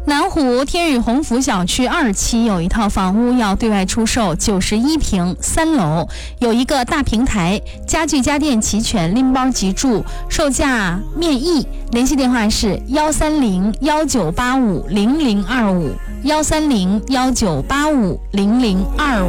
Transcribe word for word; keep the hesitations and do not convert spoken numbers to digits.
南湖天宇鸿福小区二期有一套房屋要对外出售，九十一平，三楼，有一个大平台，家具家电齐全，拎包即住，售价面议。联系电话是幺三零幺九八五零零二五，幺三零幺九八五零零二五。